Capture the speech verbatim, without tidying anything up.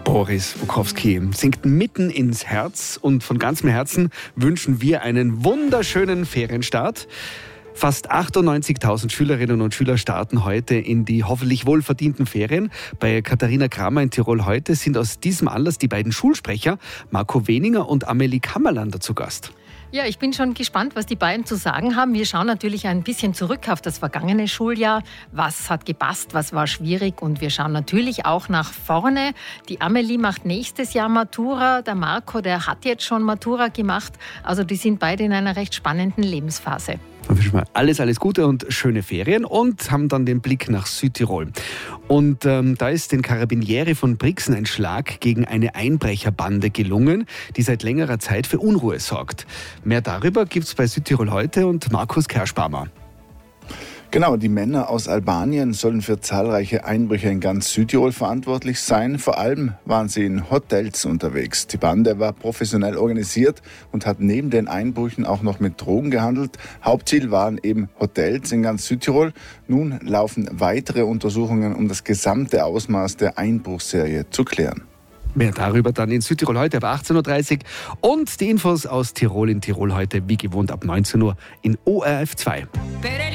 Boris Bukowski singt mitten ins Herz und von ganzem Herzen wünschen wir einen wunderschönen Ferienstart. Fast achtundneunzigtausend Schülerinnen und Schüler starten heute in die hoffentlich wohlverdienten Ferien. Bei Katharina Kramer in Tirol heute sind aus diesem Anlass die beiden Schulsprecher Marco Weninger und Amelie Kammerlander zu Gast. Ja, ich bin schon gespannt, was die beiden zu sagen haben. Wir schauen natürlich ein bisschen zurück auf das vergangene Schuljahr. Was hat gepasst, was war schwierig? Und wir schauen natürlich auch nach vorne. Die Amelie macht nächstes Jahr Matura. Der Marco, der hat jetzt schon Matura gemacht. Also die sind beide in einer recht spannenden Lebensphase. Dann wünschen wir alles, alles Gute und schöne Ferien und haben dann den Blick nach Südtirol. Und ähm, da ist den Carabinieri von Brixen ein Schlag gegen eine Einbrecherbande gelungen, die seit längerer Zeit für Unruhe sorgt. Mehr darüber gibt's bei Südtirol heute und Markus Kerschbarmer. Genau, die Männer aus Albanien sollen für zahlreiche Einbrüche in ganz Südtirol verantwortlich sein. Vor allem waren sie in Hotels unterwegs. Die Bande war professionell organisiert und hat neben den Einbrüchen auch noch mit Drogen gehandelt. Hauptziel waren eben Hotels in ganz Südtirol. Nun laufen weitere Untersuchungen, um das gesamte Ausmaß der Einbruchsserie zu klären. Mehr darüber dann in Südtirol heute ab achtzehn Uhr dreißig und die Infos aus Tirol in Tirol heute wie gewohnt ab neunzehn Uhr in O R F zwei.